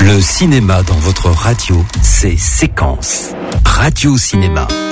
Le cinéma dans votre radio, c'est Séquence. Radio Cinéma.